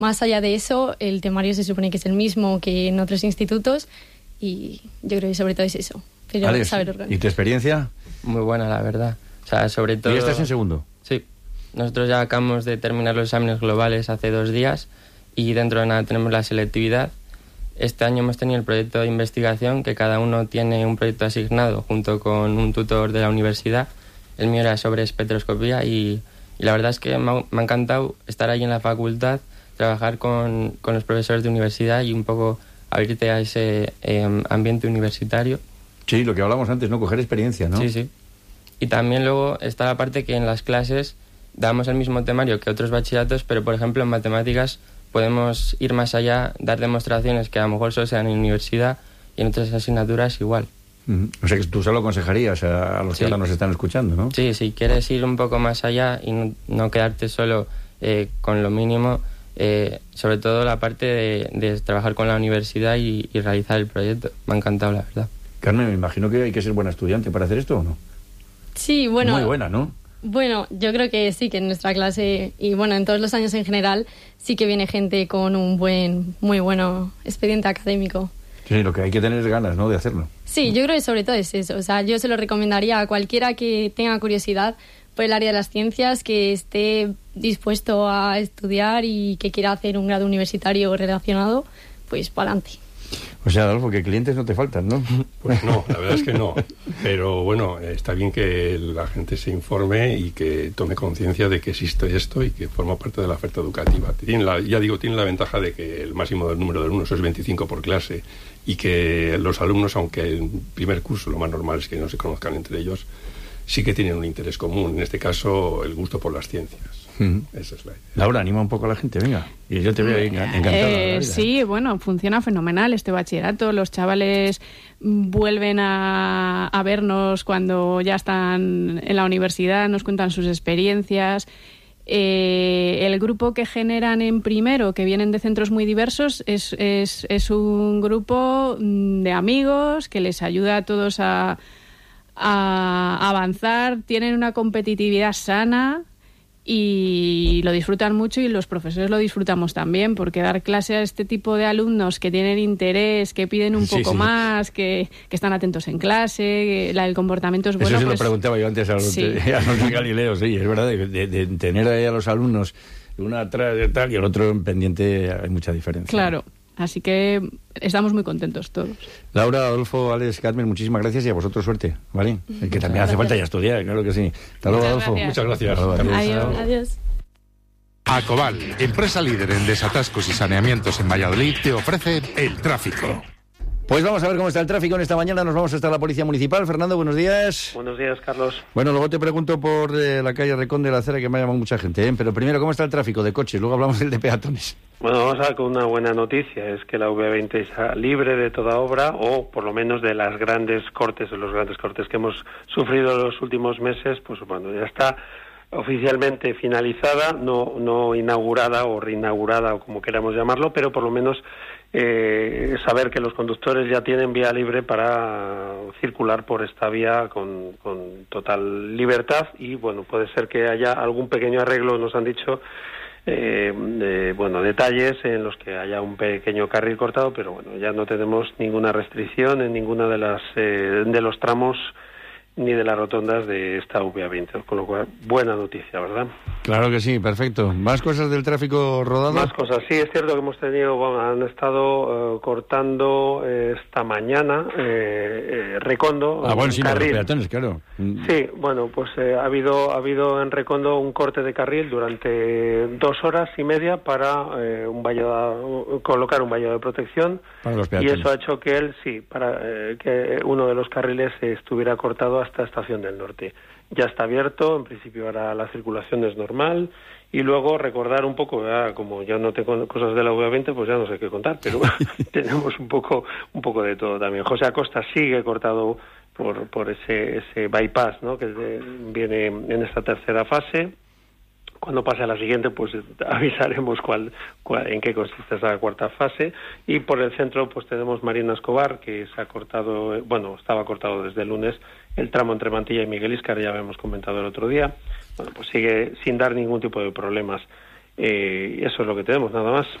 más allá de eso, el temario se supone que es el mismo que en otros institutos y yo creo que sobre todo es eso. Pero Alex, saber organizar. ¿y tu experiencia? Muy buena, la verdad. O sea, sobre todo... ¿Y estás en segundo? Sí. Nosotros ya acabamos de terminar los exámenes globales hace 2 días y dentro de nada tenemos la selectividad. Este año hemos tenido el proyecto de investigación, que cada uno tiene un proyecto asignado junto con un tutor de la universidad. El mío era sobre espectroscopía y la verdad es que me ha encantado estar ahí en la facultad, trabajar con los profesores de universidad y un poco abrirte a ese ambiente universitario. Sí, lo que hablamos antes, ¿no? Coger experiencia, ¿no? Sí, sí. Y también luego está la parte que en las clases damos el mismo temario que otros bachilleratos, pero por ejemplo en matemáticas podemos ir más allá, dar demostraciones que a lo mejor solo sean en universidad y en otras asignaturas igual. O sea que tú se lo aconsejarías a los que ahora nos están escuchando, ¿no? Sí, si quieres ir un poco más allá y no quedarte solo con lo mínimo, sobre todo la parte de trabajar con la universidad y realizar el proyecto. Me ha encantado, la verdad. Carmen, me imagino que hay que ser buena estudiante para hacer esto, ¿o no? Sí, bueno... Muy buena, ¿no? Bueno, yo creo que sí, que en nuestra clase y bueno, en todos los años en general, sí que viene gente con un muy bueno expediente académico. Sí, lo que hay que tener es ganas, ¿no?, de hacerlo. Sí, yo creo que sobre todo es eso. O sea, yo se lo recomendaría a cualquiera que tenga curiosidad por el área de las ciencias, que esté dispuesto a estudiar y que quiera hacer un grado universitario relacionado, pues para adelante. O sea, Adolfo, que clientes no te faltan, ¿no? Pues no, la verdad es que no. Pero bueno, está bien que la gente se informe y que tome conciencia de que existe esto y que forma parte de la oferta educativa. Tiene la ventaja de que el máximo del número de alumnos es 25 por clase y que los alumnos, aunque en primer curso lo más normal es que no se conozcan entre ellos, sí que tienen un interés común, en este caso el gusto por las ciencias. Esa es la idea. Laura, anima un poco a la gente, venga. Y yo te veo encantada. Sí, bueno, funciona fenomenal este bachillerato. Los chavales vuelven a vernos cuando ya están en la universidad, nos cuentan sus experiencias. El grupo que generan en primero, que vienen de centros muy diversos, es un grupo de amigos que les ayuda a todos a avanzar. Tienen una competitividad sana y lo disfrutan mucho, y los profesores lo disfrutamos también, porque dar clase a este tipo de alumnos que tienen interés, que piden un poco más, que están atentos en clase, el comportamiento es bueno. Eso sí, pues, lo preguntaba yo antes a los de Galileo, sí, es verdad, de tener ahí a los alumnos uno atrás de tal y el otro en pendiente, hay mucha diferencia. Claro. Así que estamos muy contentos todos. Laura, Adolfo, Alex, Carmen, muchísimas gracias y a vosotros suerte, ¿vale? Que también hace falta ya estudiar, claro que sí. Hasta luego, Adolfo. Muchas gracias. Adiós. Acoval, empresa líder en desatascos y saneamientos en Valladolid, te ofrece el tráfico. Pues vamos a ver cómo está el tráfico en esta mañana. Nos vamos hasta la Policía Municipal. Fernando, buenos días. Buenos días, Carlos. Bueno, luego te pregunto por la calle Recón de la Acera, que me ha llamado mucha gente, ¿eh? Pero primero, ¿cómo está el tráfico de coches? Luego hablamos del de peatones. Bueno, vamos a ver con una buena noticia. Es que la V20 está libre de toda obra, o por lo menos de los grandes cortes que hemos sufrido en los últimos meses. Pues bueno, ya está oficialmente finalizada, no inaugurada o reinaugurada, o como queramos llamarlo, pero por lo menos saber que los conductores ya tienen vía libre para circular por esta vía con total libertad. Y bueno, puede ser que haya algún pequeño arreglo, nos han dicho, detalles en los que haya un pequeño carril cortado, pero bueno, ya no tenemos ninguna restricción en ninguna de los tramos ni de las rotondas de esta VA20, con lo cual, buena noticia, ¿verdad? Claro que sí, perfecto. ¿Más cosas del tráfico rodado? Más cosas, sí, es cierto que hemos tenido, han estado cortando esta mañana Recondo. Bueno, sí, los carril. peatones, claro. Sí, bueno, pues ha habido en Recondo un corte de carril durante 2 horas y media para colocar un vallado de protección, para los peatones. Y eso ha hecho que que uno de los carriles estuviera cortado hasta Estación del Norte. Ya está abierto, en principio ahora la circulación es normal, y luego recordar un poco, como yo no tengo cosas de la V20, pues ya no sé qué contar, pero tenemos un poco de todo también. José Acosta sigue cortado por ese bypass, ¿no?, que viene en esta tercera fase. Cuando pase a la siguiente, pues avisaremos en qué consiste esa cuarta fase. Y por el centro, pues tenemos Marina Escobar, que se ha cortado, estaba cortado desde el lunes, el tramo entre Mantilla y Miguel Íscar, ya habíamos comentado el otro día. Bueno, pues sigue sin dar ningún tipo de problemas. Eso es lo que tenemos, nada más.